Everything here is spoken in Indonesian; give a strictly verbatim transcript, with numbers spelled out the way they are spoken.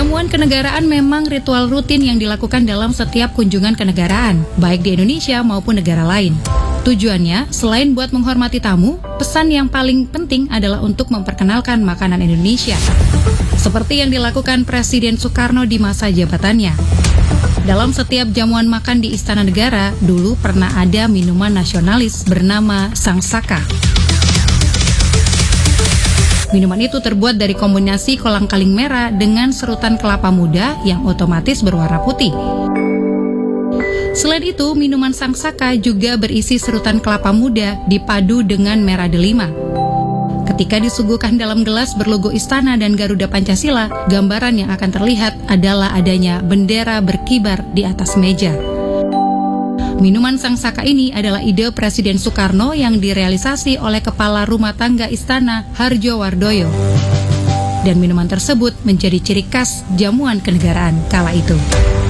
Jamuan kenegaraan memang ritual rutin yang dilakukan dalam setiap kunjungan kenegaraan, baik di Indonesia maupun negara lain. Tujuannya, selain buat menghormati tamu, pesan yang paling penting adalah untuk memperkenalkan makanan Indonesia. Seperti yang dilakukan Presiden Soekarno di masa jabatannya. Dalam setiap jamuan makan di Istana Negara, dulu pernah ada minuman nasionalis bernama Sangsaka. Minuman itu terbuat dari kombinasi kolang-kaling merah dengan serutan kelapa muda yang otomatis berwarna putih. Selain itu, minuman Sangsaka juga berisi serutan kelapa muda dipadu dengan merah delima. Ketika disuguhkan dalam gelas berlogo Istana dan Garuda Pancasila, gambaran yang akan terlihat adalah adanya bendera berkibar di atas meja. Minuman Sangsaka ini adalah ide Presiden Soekarno yang direalisasi oleh Kepala Rumah Tangga Istana Hardjowardoyo. Dan minuman tersebut menjadi ciri khas jamuan kenegaraan kala itu.